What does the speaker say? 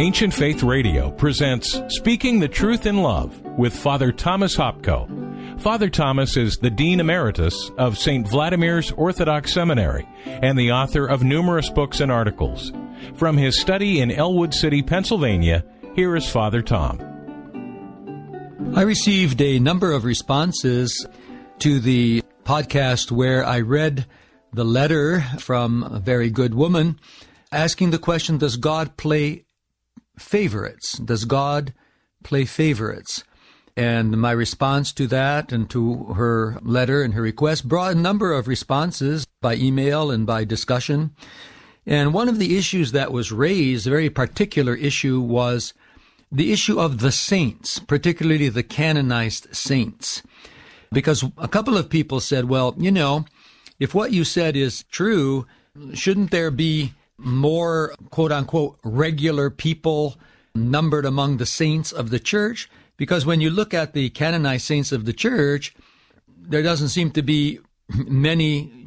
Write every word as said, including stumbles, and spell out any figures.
Ancient Faith Radio presents Speaking the Truth in Love with Father Thomas Hopko. Father Thomas is the Dean Emeritus of Saint Vladimir's Orthodox Seminary and the author of numerous books and articles. From his study in Elwood City, Pennsylvania, here is Father Tom. I received a number of responses to the podcast where I read the letter from a very good woman asking the question, does God play favorites? Does God play favorites? And my response to that and to her letter and her request brought a number of responses by email and by discussion. And one of the issues that was raised, a very particular issue, was the issue of the saints, particularly the canonized saints. Because a couple of people said, well, you know, if what you said is true, shouldn't there be more, quote-unquote, regular people numbered among the saints of the church? Because when you look at the canonized saints of the church, there doesn't seem to be many